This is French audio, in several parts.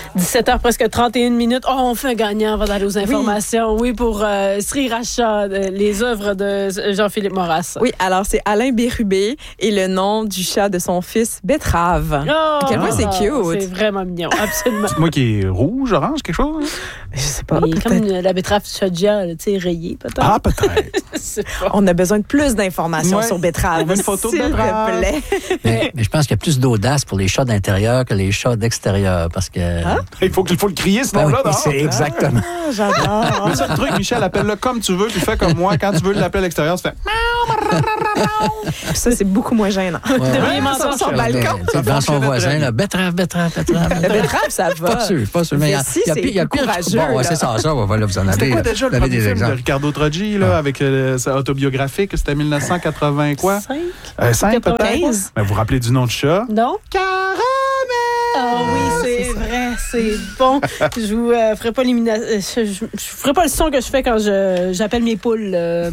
17h, presque 31 minutes. Oh, on fait un gagnant avant d'aller aux informations. Oui, pour Sriracha, les œuvres de Jean-Philippe Maurras. Oui, alors c'est Alain Bérubé et le nom du chat de son fils, Betrave. Oh, à quel point c'est cute. C'est vraiment mignon, absolument. C'est moi qui est rouge, orange, quelque chose? Je sais pas. Mais comme la betterave Chodja, tu sais, rayée, peut-être. Ah, peut-être. On a besoin de plus d'informations sur Betrave. On veut une photo de Betrave. S'il te plaît. Mais je pense qu'il y a plus d'audace pour les chats d'intérieur que les chats d'extérieur, parce que... Il faut le crier, ce nom-là. Oui, c'est exactement. Ah, j'adore. Mais ça, le truc, Michel, appelle-le comme tu veux, puis fais comme moi. Quand tu veux l'appeler à l'extérieur, tu fais... Ça, c'est beaucoup moins gênant. Ouais. devriez m'entendre sur son sur balcon. Dans son voisin, là, betterave. La betterave, ça va. Pas sûr. Mais si, il y a c'est pire. courageux. Bon, ouais, c'est ça, voilà, vous en avez. C'était quoi déjà vous le avez premier des film de exemples. Ricardo Troggi, là, avec sa autobiographique? C'était 1980 quoi? 5? 5 peut-être? 95. Ben, vous vous rappelez du nom du chat? Non? Caramel! Ah oui, c'est vrai, c'est bon. Je vous ferai pas je ferai pas le son que je fais quand j'appelle mes poules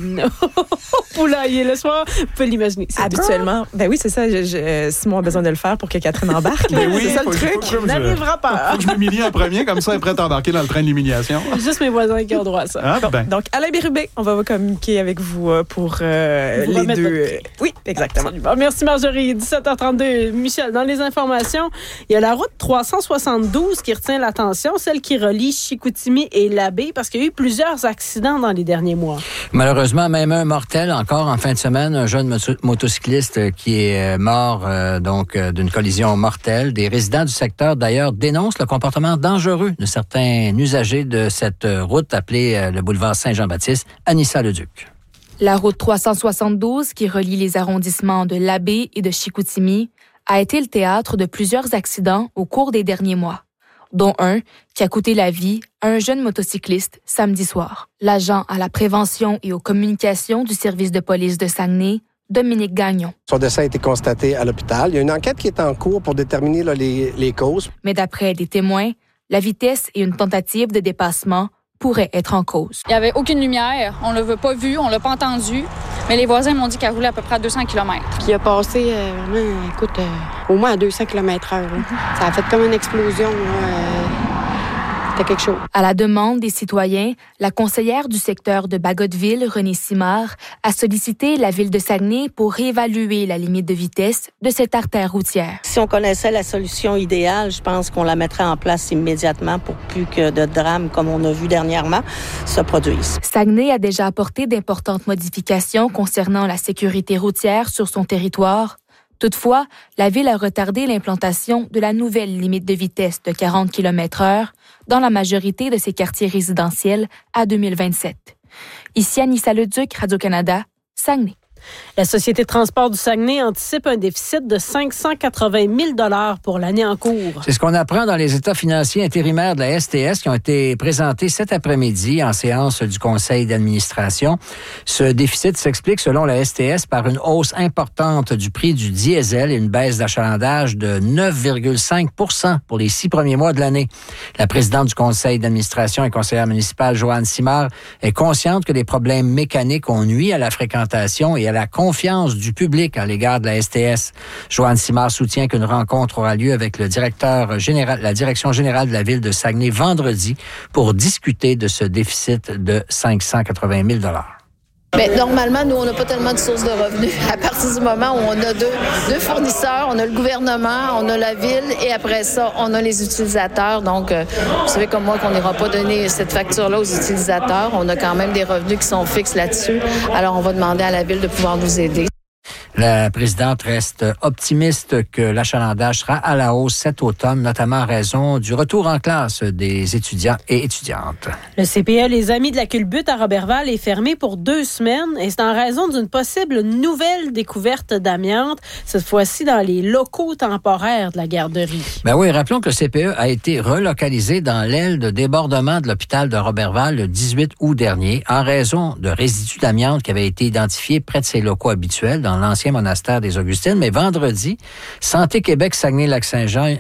au poulailler le soir. Vous pouvez l'imaginer. C'est Habituellement, ben oui, c'est ça. Simon a besoin de le faire pour que Catherine embarque. Ben oui, c'est ça le faut truc. que n'arrivera pas. Faut que je m'humilie en premier, comme ça, elle est prête à embarquer dans le train de l'humiliation. Juste mes voisins qui ont droit à ça. Ah, ben. Donc, Alain Bérubé, on va communiquer avec vous pour les remettre deux. votre prix. Oui, exactement. Absolument. Merci Marjorie. 17h32. Michel, dans les informations, il y a la route 372 qui retient l'attention, celle qui relie Chicoutimi et Labbé, parce qu'il y a eu plusieurs accidents dans les derniers mois. Malheureusement, même un mortel encore en fin de semaine, un jeune motocycliste qui est mort d'une collision mortelle. Des résidents du secteur, d'ailleurs, dénoncent le comportement dangereux de certains usagers de cette route appelée le boulevard Saint-Jean-Baptiste, Anissa Leduc. La route 372, qui relie les arrondissements de Labbé et de Chicoutimi, a été le théâtre de plusieurs accidents au cours des derniers mois, dont un qui a coûté la vie à un jeune motocycliste samedi soir. L'agent à la prévention et aux communications du service de police de Saguenay, Dominique Gagnon. Son décès a été constaté à l'hôpital. Il y a une enquête qui est en cours pour déterminer les causes. Mais d'après des témoins, la vitesse et une tentative de dépassement pourraient être en cause. Il n'y avait aucune lumière, on ne l'a pas vu, on ne l'a pas entendu, mais les voisins m'ont dit qu'elle roulait à peu près à 200 km. Puis il a passé au moins à 200 km/h. Ça a fait comme une explosion. C'était quelque chose. À la demande des citoyens, la conseillère du secteur de Bagotville, Renée Simard, a sollicité la ville de Saguenay pour réévaluer la limite de vitesse de cette artère routière. Si on connaissait la solution idéale, je pense qu'on la mettrait en place immédiatement pour plus que de drames, comme on a vu dernièrement, se produisent. Saguenay a déjà apporté d'importantes modifications concernant la sécurité routière sur son territoire. Toutefois, la ville a retardé l'implantation de la nouvelle limite de vitesse de 40 km/h dans la majorité de ses quartiers résidentiels à 2027. Ici Anissa Leduc, Radio-Canada, Saguenay. La Société de transport du Saguenay anticipe un déficit de 580 000 $ pour l'année en cours. C'est ce qu'on apprend dans les états financiers intérimaires de la STS qui ont été présentés cet après-midi en séance du conseil d'administration. Ce déficit s'explique, selon la STS, par une hausse importante du prix du diesel et une baisse d'achalandage de 9,5 % pour les 6 premiers mois de l'année. La présidente du conseil d'administration et conseillère municipale, Joanne Simard, est consciente que les problèmes mécaniques ont nui à la fréquentation et à la confiance du public à l'égard de la STS. Joanne Simard soutient qu'une rencontre aura lieu avec le directeur général, la direction générale de la ville de Saguenay vendredi pour discuter de ce déficit de 580 000 $. Bien, normalement, nous, on n'a pas tellement de sources de revenus. À partir du moment où on a deux fournisseurs, on a le gouvernement, on a la ville et après ça, on a les utilisateurs. Donc, vous savez comme moi qu'on n'ira pas donner cette facture-là aux utilisateurs. On a quand même des revenus qui sont fixes là-dessus. Alors, on va demander à la ville de pouvoir nous aider. La présidente reste optimiste que l'achalandage sera à la hausse cet automne, notamment en raison du retour en classe des étudiants et étudiantes. Le CPE Les Amis de la Culbute à Roberval est fermé pour 2 semaines et c'est en raison d'une possible nouvelle découverte d'amiante, cette fois-ci dans les locaux temporaires de la garderie. Ben oui, rappelons que le CPE a été relocalisé dans l'aile de débordement de l'hôpital de Roberval le 18 août dernier en raison de résidus d'amiante qui avaient été identifiés près de ses locaux habituels dans l'ancien monastère des Augustines. Mais vendredi, Santé Québec Saguenay-Lac-Saint-Jean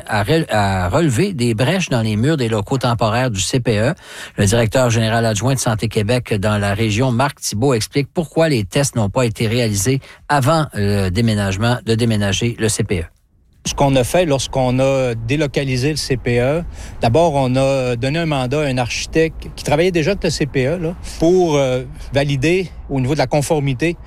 a relevé des brèches dans les murs des locaux temporaires du CPE. Le directeur général adjoint de Santé Québec dans la région, Marc Thibault, explique pourquoi les tests n'ont pas été réalisés avant le déménager le CPE. Ce qu'on a fait lorsqu'on a délocalisé le CPE, d'abord, on a donné un mandat à un architecte qui travaillait déjà avec le CPE là, pour valider au niveau de la conformité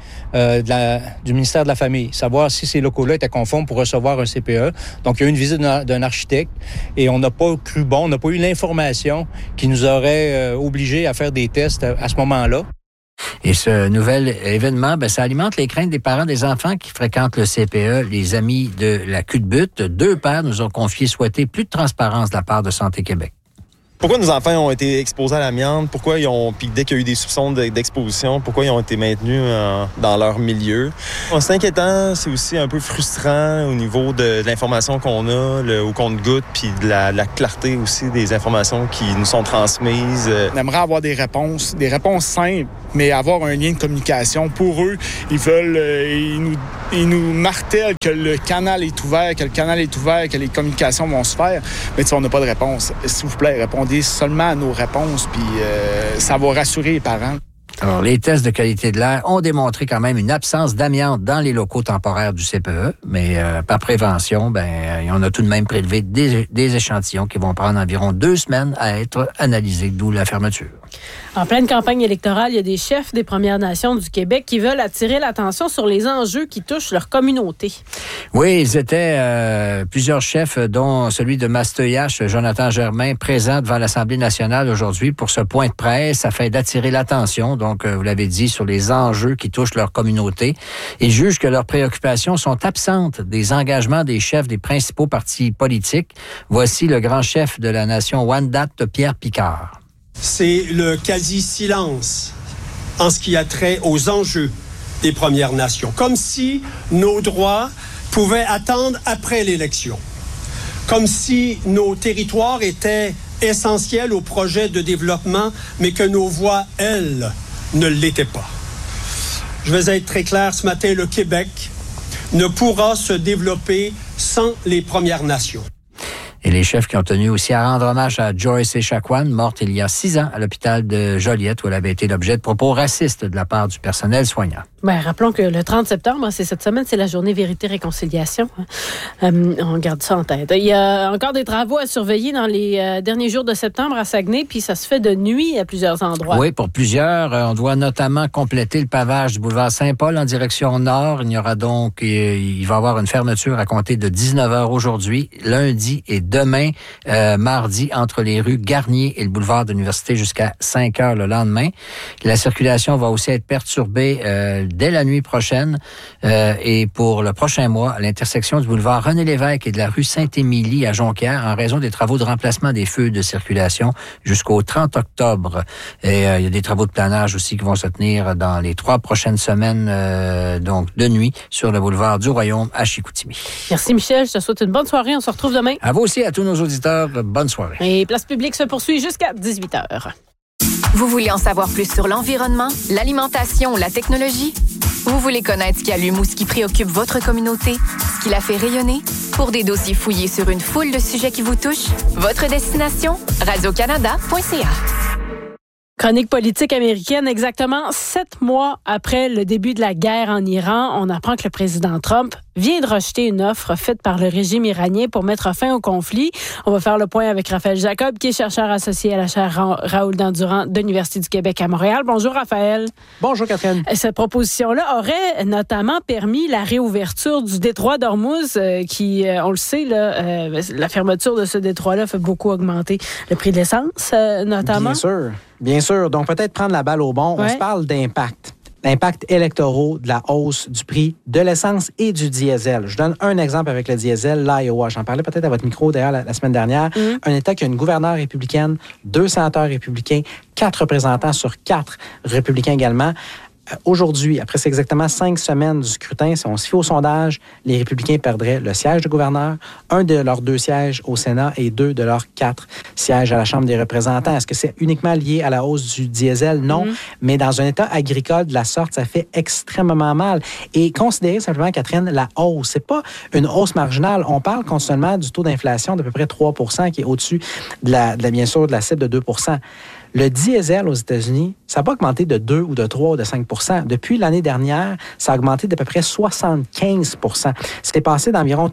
du ministère de la Famille, savoir si ces locaux-là étaient conformes pour recevoir un CPE. Donc, il y a eu une visite d'un architecte et on n'a pas cru bon, on n'a pas eu l'information qui nous aurait obligés à faire des tests à ce moment-là. Et ce nouvel événement, ça alimente les craintes des parents des enfants qui fréquentent le CPE. Les amis de la culbute, 2 pères nous ont confié souhaiter plus de transparence de la part de Santé Québec. Pourquoi nos enfants ont été exposés à l'amiante? Pourquoi puis dès qu'il y a eu des soupçons d'exposition, pourquoi ils ont été maintenus dans leur milieu? C'est inquiétant, c'est aussi un peu frustrant au niveau de l'information qu'on a, au compte-gouttes, puis de la clarté aussi des informations qui nous sont transmises. On aimerait avoir des réponses simples, mais avoir un lien de communication. Pour eux, ils nous martèlent que le canal est ouvert, que les communications vont se faire, mais on n'a pas de réponse. S'il vous plaît, répondez seulement à nos réponses, puis ça va rassurer les parents. Alors, les tests de qualité de l'air ont démontré quand même une absence d'amiante dans les locaux temporaires du CPE, mais par prévention, on a tout de même prélevé des échantillons qui vont prendre environ 2 semaines à être analysés, d'où la fermeture. En pleine campagne électorale, il y a des chefs des Premières Nations du Québec qui veulent attirer l'attention sur les enjeux qui touchent leur communauté. Oui, ils étaient plusieurs chefs, dont celui de Masteuillache, Jonathan Germain, présent devant l'Assemblée nationale aujourd'hui pour ce point de presse afin d'attirer l'attention, donc, vous l'avez dit, sur les enjeux qui touchent leur communauté. Ils jugent que leurs préoccupations sont absentes des engagements des chefs des principaux partis politiques. Voici le grand chef de la nation Wendat, Pierre Picard. C'est le quasi-silence en ce qui a trait aux enjeux des Premières Nations. Comme si nos droits pouvaient attendre après l'élection. Comme si nos territoires étaient essentiels au projet de développement, mais que nos voix, elles, ne l'étaient pas. Je vais être très clair ce matin, le Québec ne pourra se développer sans les Premières Nations. Et les chefs qui ont tenu aussi à rendre hommage à Joyce Echaquan, morte il y a 6 ans à l'hôpital de Joliette, où elle avait été l'objet de propos racistes de la part du personnel soignant. Rappelons que le 30 septembre, c'est cette semaine, c'est la journée Vérité-Réconciliation. On garde ça en tête. Il y a encore des travaux à surveiller dans les derniers jours de septembre à Saguenay, puis ça se fait de nuit à plusieurs endroits. Oui, pour plusieurs. On doit notamment compléter le pavage du boulevard Saint-Paul en direction nord. Il va y avoir une fermeture à compter de 19h aujourd'hui, lundi et demain, mardi, entre les rues Garnier et le boulevard de l'Université jusqu'à 5h le lendemain. La circulation va aussi être perturbée dès la nuit prochaine. Et pour le prochain mois, à l'intersection du boulevard René-Lévesque et de la rue Saint-Émilie à Jonquière, en raison des travaux de remplacement des feux de circulation jusqu'au 30 octobre. Et il y a des travaux de planage aussi qui vont se tenir dans les 3 prochaines semaines, donc de nuit, sur le boulevard du Royaume à Chicoutimi. Merci Michel, je te souhaite une bonne soirée. On se retrouve demain. À vous aussi, à tous nos auditeurs, bonne soirée. Et Place Publique se poursuit jusqu'à 18h. Vous voulez en savoir plus sur l'environnement, l'alimentation ou la technologie? Vous voulez connaître ce qui allume ou ce qui préoccupe votre communauté, ce qui la fait rayonner? Pour des dossiers fouillés sur une foule de sujets qui vous touchent, votre destination, radiocanada.ca. Chronique politique américaine, exactement 7 mois après le début de la guerre en Iran, on apprend que le président Trump vient de rejeter une offre faite par le régime iranien pour mettre fin au conflit. On va faire le point avec Raphaël Jacob, qui est chercheur associé à la chaire Raoul Dandurand de l'Université du Québec à Montréal. Bonjour Raphaël. Bonjour Catherine. Cette proposition-là aurait notamment permis la réouverture du détroit d'Ormuz, qui, on le sait, la fermeture de ce détroit-là fait beaucoup augmenter le prix de l'essence, notamment. Bien sûr. Donc, peut-être prendre la balle au bon. Ouais. On se parle d'impact électoraux de la hausse du prix de l'essence et du diesel. Je donne un exemple avec le diesel, l'Iowa. J'en parlais peut-être à votre micro, d'ailleurs, la semaine dernière. Un État qui a une gouverneure républicaine, 2 sénateurs républicains, 4 représentants sur 4 républicains également. Aujourd'hui, après c'est exactement 5 semaines du scrutin, si on se fie au sondage, les républicains perdraient le siège de gouverneur, 1 de leurs 2 sièges au Sénat et 2 de leurs 4 sièges à la Chambre des représentants. Est-ce que c'est uniquement lié à la hausse du diesel? Non. Mais dans un État agricole de la sorte, ça fait extrêmement mal. Et considérez simplement, Catherine, la hausse. C'est pas une hausse marginale. On parle continuellement du taux d'inflation d'à peu près 3 % qui est au-dessus bien sûr, de la cible de 2 %. Le diesel aux États-Unis ça n'a pas augmenté de 2 ou de 3 ou de 5 %. Depuis l'année dernière, ça a augmenté d'à peu près 75 %. C'est passé d'environ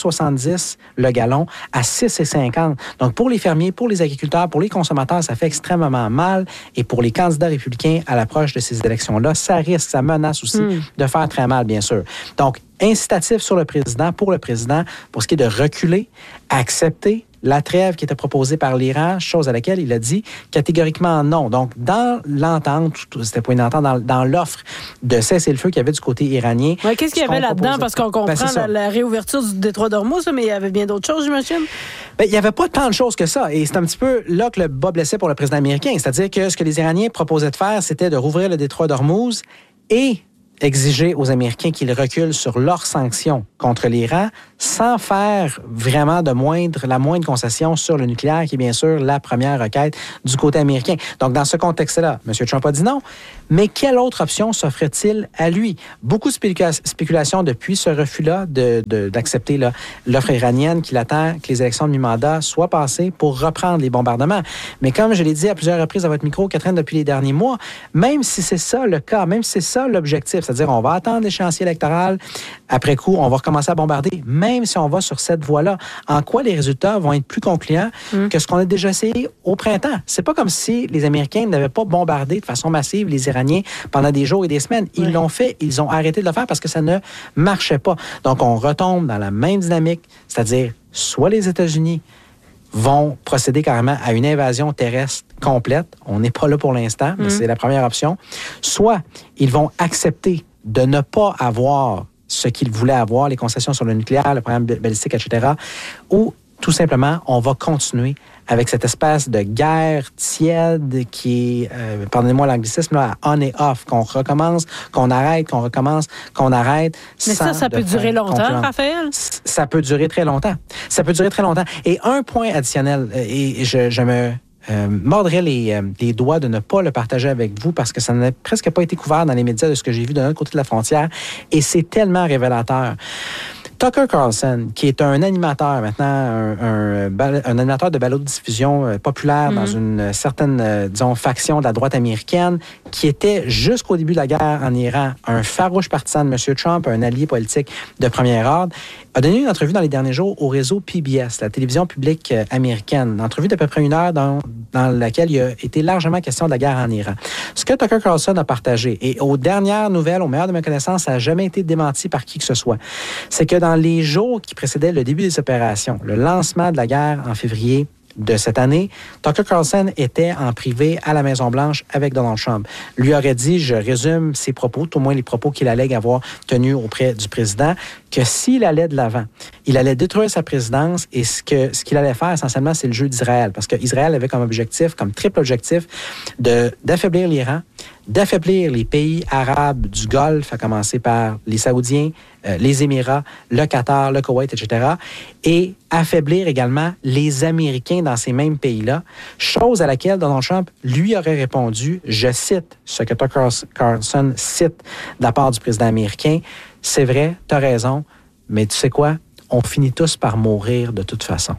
3,70 le gallon à 6,50. Donc, pour les fermiers, pour les agriculteurs, pour les consommateurs, ça fait extrêmement mal. Et pour les candidats républicains à l'approche de ces élections-là, ça risque, ça menace aussi de faire très mal, bien sûr. Donc, incitatif sur le président, pour ce qui est de reculer, accepter la trêve qui était proposée par l'Iran, chose à laquelle il a dit catégoriquement non. Donc, dans l'entente, c'était pas une entente, dans l'offre de cessez-le-feu qu'il y avait du côté iranien. Ouais, qu'est-ce qu'il y avait là-dedans? Parce qu'on comprend la réouverture du détroit d'Ormuz, mais il y avait bien d'autres choses, j'imagine? Bien, il n'y avait pas tant de choses que ça. Et c'est un petit peu là que le bas blessait pour le président américain. C'est-à-dire que ce que les Iraniens proposaient de faire, c'était de rouvrir le détroit d'Ormuz et exiger aux Américains qu'ils reculent sur leurs sanctions contre l'Iran sans faire vraiment la moindre concession sur le nucléaire, qui est bien sûr la première requête du côté américain. Donc, dans ce contexte-là, M. Trump a dit non. Mais quelle autre option s'offre-t-il à lui? Beaucoup de spéculations depuis ce refus-là d'accepter l'offre iranienne qu'il attend que les élections de mi-mandat soient passées pour reprendre les bombardements. Mais comme je l'ai dit à plusieurs reprises à votre micro, Catherine, depuis les derniers mois, même si c'est ça le cas, même si c'est ça l'objectif, c'est-à-dire on va attendre l'échéancier électoral, après coup, on va recommencer à bombarder, même si on va sur cette voie-là, en quoi les résultats vont être plus concluants que ce qu'on a déjà essayé au printemps. C'est pas comme si les Américains n'avaient pas bombardé de façon massive les Iraniens pendant des jours et des semaines. Ils l'ont fait, ils ont arrêté de le faire parce que ça ne marchait pas. Donc, on retombe dans la même dynamique, c'est-à-dire soit les États-Unis vont procéder carrément à une invasion terrestre complète. On n'est pas là pour l'instant, mais c'est la première option. Soit ils vont accepter de ne pas avoir ce qu'ils voulaient avoir, les concessions sur le nucléaire, le programme balistique, etc., ou tout simplement, on va continuer avec cette espèce de guerre tiède qui est, pardonnez-moi l'anglicisme, là, on et off, qu'on recommence, qu'on arrête, qu'on recommence, qu'on arrête. Mais ça peut durer longtemps, Raphaël? Ça peut durer très longtemps. Ça peut durer très longtemps. Et un point additionnel, et je me mordrais les doigts de ne pas le partager avec vous parce que ça n'a presque pas été couvert dans les médias de ce que j'ai vu de l'autre côté de la frontière, et c'est tellement révélateur. Tucker Carlson, qui est un animateur maintenant, un animateur de balado-diffusion populaire dans une certaine, faction de la droite américaine, qui était jusqu'au début de la guerre en Iran un farouche partisan de M. Trump, un allié politique de premier ordre, a donné une entrevue dans les derniers jours au réseau PBS, la télévision publique américaine. Une entrevue d'à peu près 1 heure dans laquelle il a été largement question de la guerre en Iran. Ce que Tucker Carlson a partagé, et aux dernières nouvelles, au meilleur de ma connaissance, ça n'a jamais été démenti par qui que ce soit, c'est que dans les jours qui précédaient le début des opérations, le lancement de la guerre en février de cette année, Tucker Carlson était en privé à la Maison-Blanche avec Donald Trump. Lui aurait dit, je résume ses propos, tout au moins les propos qu'il allègue avoir tenus auprès du président, que s'il allait de l'avant, il allait détruire sa présidence et ce qu'il allait faire essentiellement, c'est le jeu d'Israël. Parce qu'Israël avait comme objectif, comme triple objectif, d'affaiblir l'Iran, d'affaiblir les pays arabes du Golfe, à commencer par les Saoudiens, les Émirats, le Qatar, le Koweït, etc., et affaiblir également les Américains dans ces mêmes pays-là, chose à laquelle Donald Trump lui aurait répondu, je cite ce que Tucker Carlson cite de la part du président américain, c'est vrai, t'as raison, mais tu sais quoi, on finit tous par mourir de toute façon.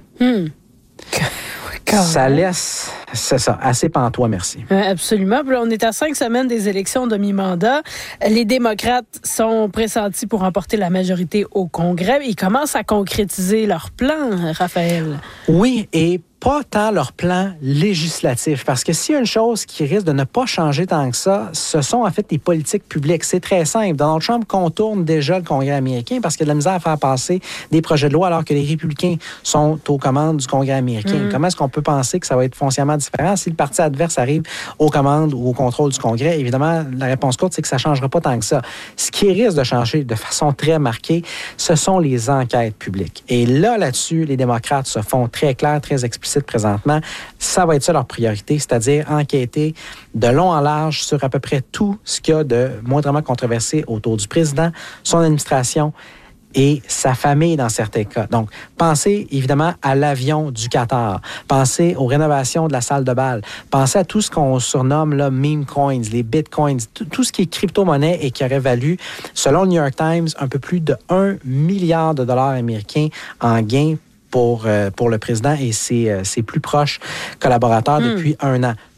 Ça laisse, c'est ça, assez pantois, merci. Absolument. Puis là, on est à 5 semaines des élections de mi-mandat. Les démocrates sont pressentis pour remporter la majorité au Congrès. Ils commencent à concrétiser leur plan, Raphaël. Oui, et pas tant leur plan législatif. Parce que s'il y a une chose qui risque de ne pas changer tant que ça, ce sont en fait les politiques publiques. C'est très simple. Donald Trump contourne déjà le Congrès américain parce qu'il a de la misère à faire passer des projets de loi alors que les républicains sont aux commandes du Congrès américain. Comment est-ce qu'on peut penser que ça va être foncièrement différent si le parti adverse arrive aux commandes ou au contrôle du Congrès? Évidemment, la réponse courte, c'est que ça ne changera pas tant que ça. Ce qui risque de changer de façon très marquée, ce sont les enquêtes publiques. Et là-dessus, les démocrates se font très clairs, très explicites présentement. Ça va être ça leur priorité, c'est-à-dire enquêter de long en large sur à peu près tout ce qu'il y a de moindrement controversé autour du président, son administration et sa famille dans certains cas. Donc, pensez évidemment à l'avion du Qatar, pensez aux rénovations de la salle de bal, pensez à tout ce qu'on surnomme là, meme coins, les bitcoins, tout ce qui est crypto-monnaie et qui aurait valu, selon le New York Times, un peu plus de 1 milliard de dollars américains en gains pour le président et ses plus proches collaborateurs depuis 1 an.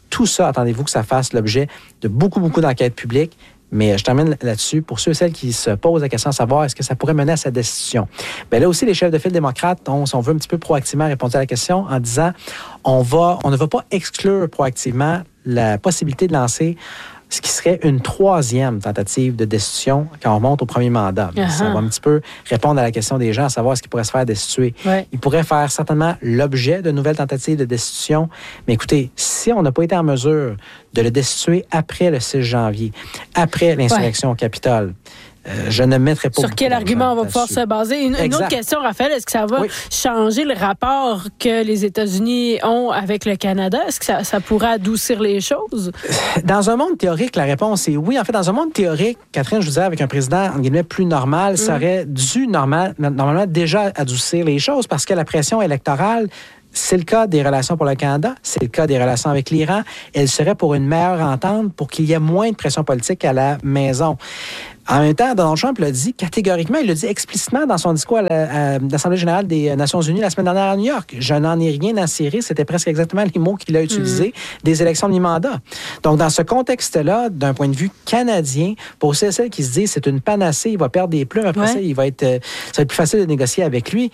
Tout ça, attendez-vous que ça fasse l'objet de beaucoup d'enquêtes publiques. Mais je termine là-dessus. Pour ceux et celles qui se posent la question de savoir est-ce que ça pourrait mener à sa destitution. Bien, là aussi, les chefs de file démocrates ont, si on veut, un petit peu proactivement répondu à la question en disant on ne va pas exclure proactivement la possibilité de lancer ce qui serait une 3e tentative de destitution quand on remonte au premier mandat. Uh-huh. Ça va un petit peu répondre à la question des gens, à savoir ce qui pourrait se faire destituer. Ouais. Il pourrait faire certainement l'objet de nouvelles tentatives de destitution. Mais écoutez, si on n'a pas été en mesure de le destituer après le 6 janvier, après l'insurrection au Capitole, je ne mettrai pas... Sur quel argument on va pouvoir se baser? Une autre question, Raphaël, est-ce que ça va changer le rapport que les États-Unis ont avec le Canada? Est-ce que ça pourrait adoucir les choses? Dans un monde théorique, la réponse est oui. En fait, dans un monde théorique, Catherine, je vous disais, avec un président, en guillemets, plus normal, ça aurait dû normalement déjà adoucir les choses parce que la pression électorale, c'est le cas des relations pour le Canada, c'est le cas des relations avec l'Iran. Elle serait pour une meilleure entente pour qu'il y ait moins de pression politique à la maison. En même temps, Donald Trump l'a dit catégoriquement, il l'a dit explicitement dans son discours à l'Assemblée générale des Nations unies la semaine dernière à New York. Je n'en ai rien à cirer, c'était presque exactement les mots qu'il a utilisés, des élections de mi-mandat. Donc, dans ce contexte-là, d'un point de vue canadien, pour celles qui se disent c'est une panacée, il va perdre des plumes, après ça, ça va être plus facile de négocier avec lui.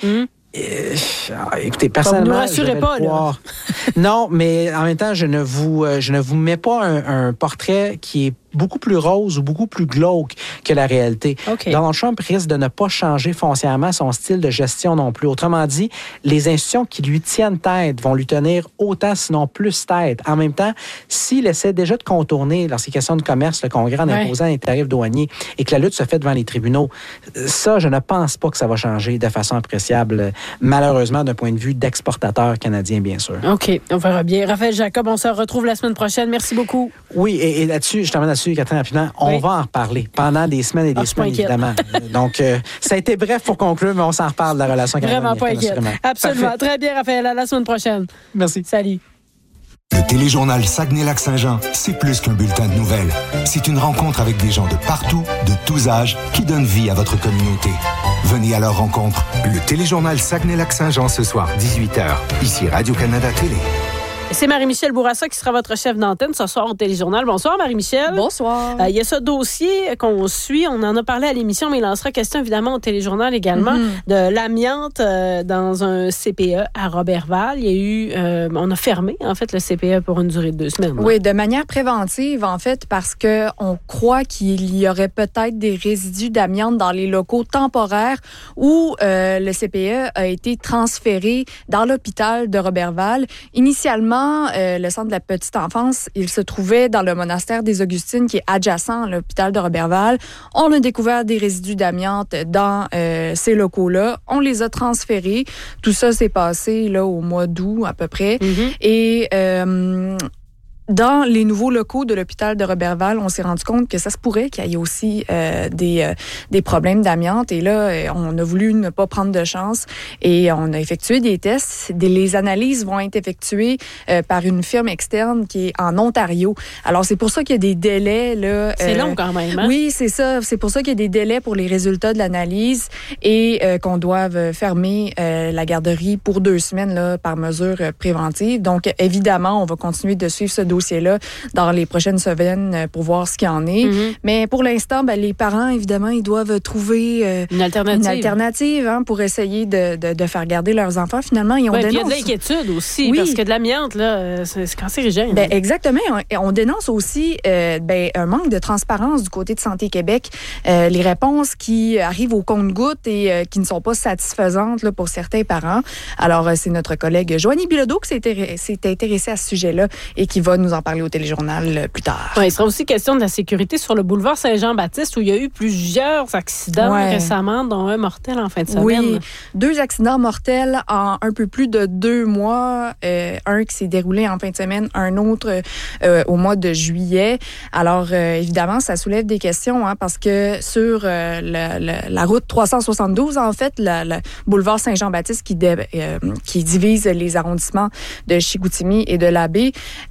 Écoutez, personnellement, je vais pas, là. Non, mais en même temps, je ne vous mets pas un portrait qui est beaucoup plus rose ou beaucoup plus glauque que la réalité. Okay. Donald Trump risque de ne pas changer foncièrement son style de gestion non plus. Autrement dit, les institutions qui lui tiennent tête vont lui tenir autant, sinon plus tête. En même temps, s'il essaie déjà de contourner, lorsqu'il est question de commerce, le Congrès en imposant des tarifs douaniers et que la lutte se fait devant les tribunaux, ça, je ne pense pas que ça va changer de façon appréciable, malheureusement, d'un point de vue d'exportateur canadien, bien sûr. OK, on verra bien. Raphaël Jacob, on se retrouve la semaine prochaine. Merci beaucoup. Oui, et là-dessus, je termine là-dessus, Catherine, rapidement, on va en reparler pendant des semaines et des semaines, évidemment. Donc, ça a été bref pour conclure, mais on s'en reparle de la relation canadienne-américaine. Vraiment pas inquiète. Absolument. Parfait. Très bien, Raphaël. À la semaine prochaine. Merci. Salut. Le téléjournal Saguenay-Lac-Saint-Jean, c'est plus qu'un bulletin de nouvelles. C'est une rencontre avec des gens de partout, de tous âges, qui donnent vie à votre communauté. Venez à leur rencontre. Le téléjournal Saguenay-Lac-Saint-Jean ce soir, 18h. Ici Radio-Canada Télé. C'est Marie-Michel Bourassa qui sera votre chef d'antenne ce soir au Téléjournal. Bonsoir, Marie-Michel. Bonsoir. Il y a ce dossier qu'on suit. On en a parlé à l'émission, mais il en sera question évidemment au Téléjournal également, de l'amiante dans un CPE à Roberval. Il y a eu... on a fermé, en fait, le CPE pour une durée de 2 semaines. Oui, de manière préventive, en fait, parce qu'on croit qu'il y aurait peut-être des résidus d'amiante dans les locaux temporaires où le CPE a été transféré dans l'hôpital de Roberval. Initialement, le centre de la petite enfance, il se trouvait dans le monastère des Augustines qui est adjacent à l'hôpital de Roberval. On a découvert des résidus d'amiante dans ces locaux-là. On les a transférés. Tout ça s'est passé là, au mois d'août à peu près. Et... dans les nouveaux locaux de l'hôpital de Roberval, on s'est rendu compte que ça se pourrait qu'il y ait aussi des problèmes d'amiante. Et là, on a voulu ne pas prendre de chance et on a effectué des tests. Les analyses vont être effectuées par une firme externe qui est en Ontario. Alors, c'est pour ça qu'il y a des délais. Là, c'est long quand même, hein? Oui, c'est ça. C'est pour ça qu'il y a des délais pour les résultats de l'analyse et qu'on doive fermer la garderie pour 2 semaines là, par mesure préventive. Donc, évidemment, on va continuer de suivre ce dossier-là dans les prochaines semaines pour voir ce qu'il en est. Mais pour l'instant, les parents, évidemment, ils doivent trouver une alternative pour essayer de faire garder leurs enfants. Finalement, ils ont dénoncé. Il y a de l'inquiétude aussi, parce que de l'amiante, là, c'est cancérigène. Exactement. On dénonce aussi un manque de transparence du côté de Santé Québec. Les réponses qui arrivent au compte-gouttes et qui ne sont pas satisfaisantes là, pour certains parents. Alors, c'est notre collègue Joanie Bilodeau qui s'est intéressée à ce sujet-là et qui va nous en parler au Téléjournal plus tard. Il sera aussi question de la sécurité sur le boulevard Saint-Jean-Baptiste où il y a eu plusieurs accidents récemment, dont un mortel en fin de semaine. Oui, 2 accidents mortels en un peu plus de 2 mois. Un qui s'est déroulé en fin de semaine, un autre au mois de juillet. Alors, évidemment, ça soulève des questions parce que sur la route 372, en fait, le boulevard Saint-Jean-Baptiste qui divise les arrondissements de Chicoutimi et de Labbé,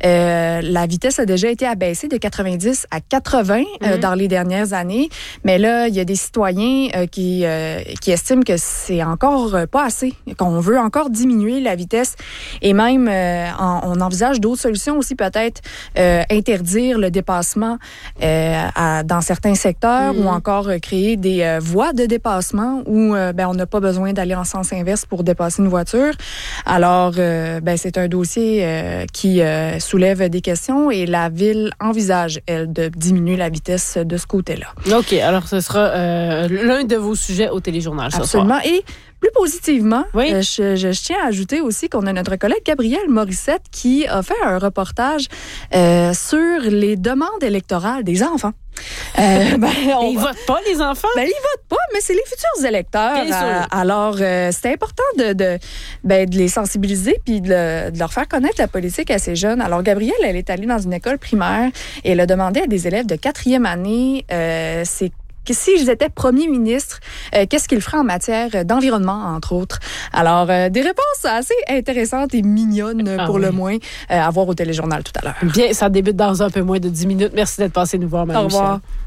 la vitesse a déjà été abaissée de 90 à 80 dans les dernières années. Mais là, il y a des citoyens qui estiment que c'est encore pas assez, qu'on veut encore diminuer la vitesse. Et même, on envisage d'autres solutions aussi, peut-être interdire le dépassement dans certains secteurs ou encore créer des voies de dépassement où on n'a pas besoin d'aller en sens inverse pour dépasser une voiture. Alors, c'est un dossier qui soulève des questions et la Ville envisage, elle, de diminuer la vitesse de ce côté-là. OK. Alors, ce sera l'un de vos sujets au Téléjournal ce soir. Absolument. Et plus positivement, je tiens à ajouter aussi qu'on a notre collègue Gabrielle Morissette qui a fait un reportage sur les demandes électorales des enfants. Ils votent pas, les enfants? Ils votent pas, mais c'est les futurs électeurs. Alors, c'est important de les sensibiliser puis de leur faire connaître la politique à ces jeunes. Alors, Gabrielle, elle est allée dans une école primaire et elle a demandé à des élèves de 4e année, s'ils étaient premier ministre, qu'est-ce qu'ils feraient en matière d'environnement, entre autres. Alors, des réponses assez intéressantes et mignonnes, pour le moins, à voir au Téléjournal tout à l'heure. Bien, ça débute dans un peu moins de 10 minutes. Merci d'être passé nous voir, Marie-Michel. Au revoir.